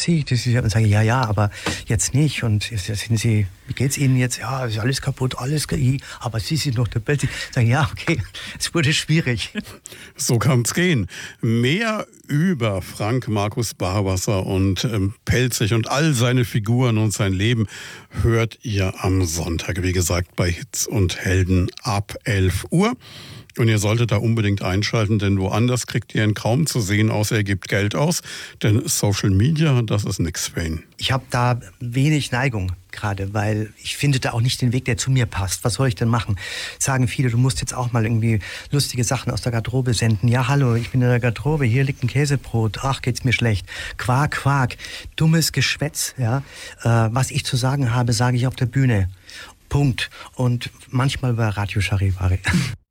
sehe ich das. Und sage, ja, aber jetzt nicht. Und sind Sie, wie geht's Ihnen jetzt? Ja, ist alles kaputt, alles kaputt. Aber Sie sind noch der Beste. Sagen, ja, okay, es wurde schwierig. So kann's gehen. Mehr über Frank Markus Barwasser und Pelzig und all seine Figuren und sein Leben hört ihr am Sonntag, wie gesagt, bei Hits und Helden ab 11 Uhr. Und ihr solltet da unbedingt einschalten, denn woanders kriegt ihr ihn kaum zu sehen, außer er gibt Geld aus. Denn Social Media, das ist nix für ihn. Ich habe da wenig Neigung gerade, weil ich finde da auch nicht den Weg, der zu mir passt. Was soll ich denn machen? Sagen viele, du musst jetzt auch mal irgendwie lustige Sachen aus der Garderobe senden. Ja, hallo, ich bin in der Garderobe, hier liegt ein Käsebrot. Ach, geht's mir schlecht. Quark, Quark. Dummes Geschwätz. Ja? Was ich zu sagen habe, sage ich auf der Bühne. Punkt. Und manchmal bei Radio Charivari.